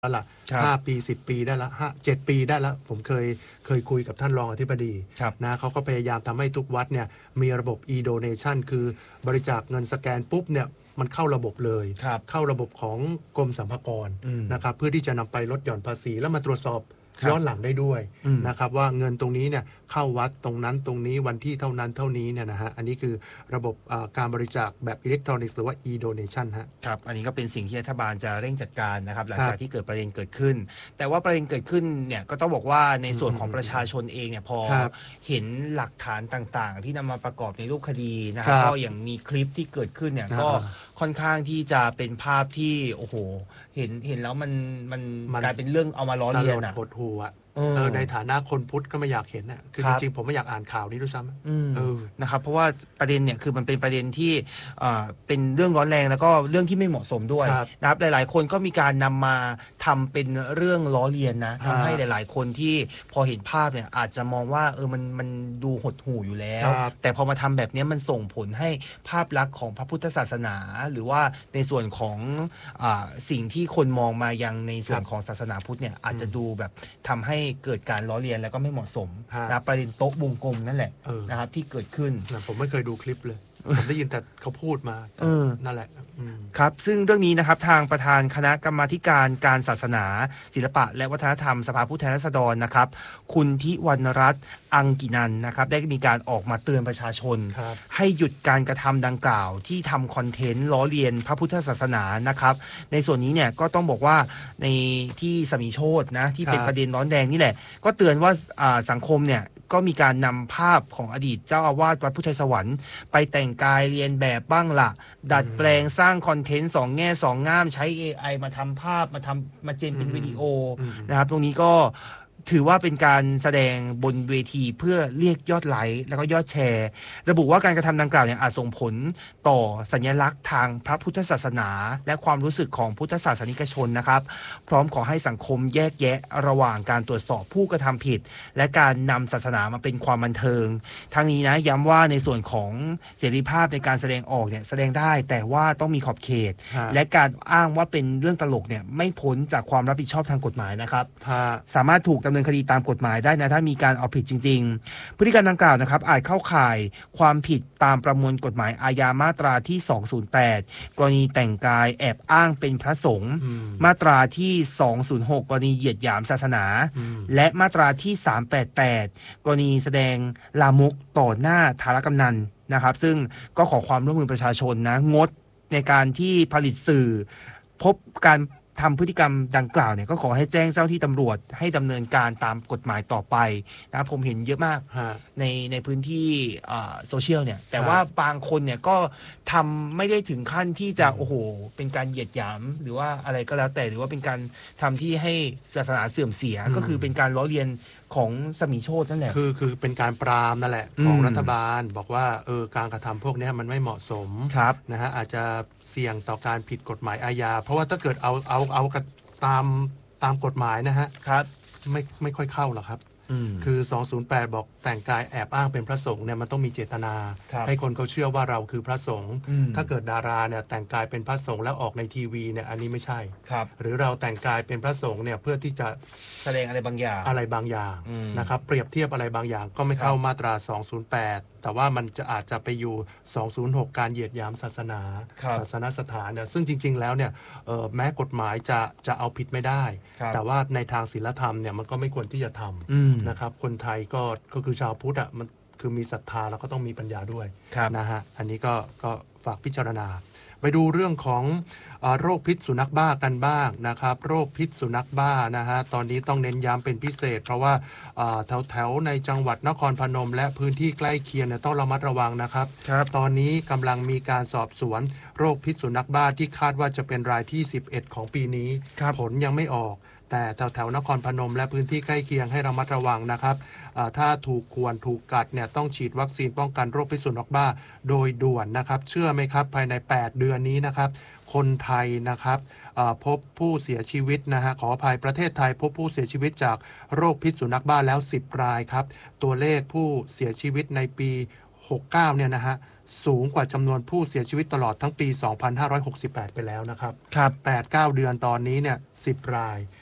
แล้วล่ะ5 ปี10 ปีได้ละ7 ปีได้แล้วผมเคยคุยกับท่านรองอธิบดีนะเขาก็พยายามทำให้ทุกวัดเนี่ยมีระบบ e-donation คือบริจาคเงินสแกนปุ๊บเนี่ยมันเข้าระบบเลยเข้าระบบของกรมสรรพากรนะครับเพื่อที่จะนำไปลดหย่อนภาษีแล้วมาตรวจสอบย้อนหลังได้ด้วยนะครับว่าเงินตรงนี้เนี่ยเข้าวัดตรงนั้นตรงนี้วันที่เท่านั้นเท่านี้เนี่ยนะฮะอันนี้คือระบบการบริจาคแบบอิเล็กทรอนิกส์หรือว่า e-donation ฮะครับอันนี้ก็เป็นสิ่งที่รัฐบาลจะเร่งจัดการนะครับหลังจากที่เกิดประเด็นเกิดขึ้นแต่ว่าประเด็นเกิดขึ้นเนี่ยก็ต้องบอกว่าในส่วนของประชาชนเองเนี่ยพอเห็นหลักฐานต่างๆที่นำมาประกอบในรูปคดีนะครับก็อย่างมีคลิปที่เกิดขึ้นเนี่ยก็ค่อนข้างที่จะเป็นภาพที่โอ้โหเห็นแล้วมันกลายเป็นเรื่องเอามาล้อเลียนนะหดหู่อะในฐานะคนพุทธก็ไม่อยากเห็นน่ะคือจริงๆผมไม่อยากอ่านข่าวนี้ด้วยซ้ำนะครับเพราะว่าประเด็นเนี่ยคือมันเป็นประเด็นที่เป็นเรื่องร้อนแรงแล้วก็เรื่องที่ไม่เหมาะสมด้วยนะครับหลายๆคนก็มีการนำมาทำเป็นเรื่องล้อเลียนนะทำให้หลายๆคนที่พอเห็นภาพเนี่ยอาจจะมองว่ามันดูหดหู่อยู่แล้วแต่พอมาทำแบบนี้มันส่งผลให้ภาพลักษณ์ของพระพุทธศาสนาหรือว่าในส่วนของสิ่งที่คนมองมายังในส่วนของศาสนาพุทธเนี่ยอาจจะดูแบบทำให้เกิดการล้อเลียนแล้วก็ไม่เหมาะสมนะประเด็นโต๊ะวงกลมนั่นแหละนะครับที่เกิดขึ้นผมไม่เคยดูคลิปเลยผมได้ยินแต่เขาพูดมานั่นแหละครับซึ่งเรื่องนี้นะครับทางประธานคณะกรรมาธิการศาสนาศิลปะและวัฒนธรรมสภาผู้แทนราษฎรนะครับคุณทิวรรณรัตน์อังกินันนะครับได้มีการออกมาเตือนประชาชนให้หยุดการกระทำดังกล่าวที่ทำคอนเทนต์ล้อเลียนพระพุทธศาสนานะครับในส่วนนี้เนี่ยก็ต้องบอกว่าในที่สมีโชตินะที่เป็นประเด็นร้อนแดงนี่แหละก็เตือนว่าสังคมเนี่ยก็มีการนำภาพของอดีตเจ้าอาวาสวัดพุทธไทยสวรรค์ไปแต่งกายเรียนแบบบ้างละดัดแปลงสร้างคอนเทนต์2 แง่ 2 ง่ามใช้ AI มาทำภาพมาเจนเป็นวิดีโอนะครับตรงนี้ก็ถือว่าเป็นการแสดงบนเวทีเพื่อเรียกยอดไลค์แล้วก็ยอดแชร์ระบุว่าการกระทำดังกล่าวเนี่ยอาจส่งผลต่อสัญลักษณ์ทางพระพุทธศาสนาและความรู้สึกของพุทธศาสนิกชนนะครับพร้อมขอให้สังคมแยกแยะระหว่างการตรวจสอบผู้กระทำผิดและการนำศาสนามาเป็นความบันเทิงทั้งนี้นะย้ำว่าในส่วนของเสรีภาพในการแสดงออกเนี่ยแสดงได้แต่ว่าต้องมีขอบเขตและการอ้างว่าเป็นเรื่องตลกเนี่ยไม่พ้นจากความรับผิดชอบทางกฎหมายนะครับสามารถถูกดำเนินคดีตามกฎหมายได้นะถ้ามีการเอาผิดจริงๆพฤติกรรมดังกล่าวนะครับอาจเข้าข่ายความผิดตามประมวลกฎหมายอาญามาตราที่208กรณีแต่งกายแอบอ้างเป็นพระสงฆ์มาตราที่206กรณีเหยียดหยามศาสนาและมาตราที่388กรณีแสดงลามกต่อหน้าธารกำนันนะครับซึ่งก็ขอความร่วมมือประชาชนนะงดในการที่ผลิตสื่อพบการทำพฤติกรรมดังกล่าวเนี่ยก็ขอให้แจ้งเจ้าที่ตำรวจให้ดำเนินการตามกฎหมายต่อไปนะผมเห็นเยอะมากในพื้นที่โซเชียลเนี่ยแต่ว่าบางคนเนี่ยก็ทำไม่ได้ถึงขั้นที่จะโอ้โหเป็นการเหยียดหยามหรือว่าอะไรก็แล้วแต่หรือว่าเป็นการทำที่ให้ศาสนาเสื่อมเสียก็คือเป็นการล้อเลียนของสมีโชตินั่นแหละคือเป็นการปรามนั่นแหละของรัฐบาลบอกว่าการกระทำพวกนี้มันไม่เหมาะสมนะฮะอาจจะเสี่ยงต่อการผิดกฎหมายอาญาเพราะว่าถ้าเกิดเอาตามกฎหมายนะฮะไม่ค่อยเข้าหรอกครับคือ208บอกแต่งกายแอบอ้างเป็นพระสงฆ์เนี่ยมันต้องมีเจตนาให้คนเขาเชื่อว่าเราคือพระสงฆ์ถ้าเกิดดาราเนี่ยแต่งกายเป็นพระสงฆ์แล้วออกในทีวีเนี่ยอันนี้ไม่ใช่หรือเราแต่งกายเป็นพระสงฆ์เนี่ยเพื่อที่จะแสดงอะไรบางอย่างนะครับเปรียบเทียบอะไรบางอย่างก็ไม่เข้ามาตรา208แต่ว่ามันจะอาจจะไปอยู่206การเหยียดหยามศาสนาศาสนสถานเนี่ยซึ่งจริงๆแล้วเนี่ยแม้กฎหมายจะเอาผิดไม่ได้แต่ว่าในทางศีลธรรมเนี่ยมันก็ไม่ควรที่จะทำนะครับคนไทยก็คือชาวพุทธอ่ะมันคือมีศรัทธาแล้วก็ต้องมีปัญญาด้วยนะฮะอันนี้ก็ฝากพิจารณาไปดูเรื่องของโรคพิษสุนัขบ้ากันบ้างนะครับโรคพิษสุนัขบ้านะฮะตอนนี้ต้องเน้นย้ำเป็นพิเศษเพราะว่าแถวในจังหวัดนครพนมและพื้นที่ใกล้เคียงเนี่ยต้องระมัดระวังนะครับตอนนี้กำลังมีการสอบสวนโรคพิษสุนัขบ้าที่คาดว่าจะเป็นรายที่11ของปีนี้ผลยังไม่ออกแต่แถวนครพนมและพื้นที่ใกล้เคียงให้ระมัดระวังนะครับถ้าถูกข่วนถูกกัดเนี่ยต้องฉีดวัคซีนป้องกันโรคพิษสุนัขบ้าโดยด่วนนะครับเชื่อไหมครับภายใน8เดือนนี้นะครับคนไทยนะครับพบผู้เสียชีวิตนะฮะขออภัยประเทศไทยพบผู้เสียชีวิตจากโรคพิษสุนัขบ้าแล้ว10 รายครับตัวเลขผู้เสียชีวิตในปี69เนี่ยนะฮะสูงกว่าจำนวนผู้เสียชีวิตตลอดทั้งปี 2568 ไปแล้วนะครับครับ 8-9 เดือนตอนนี้เนี่ย10 ราย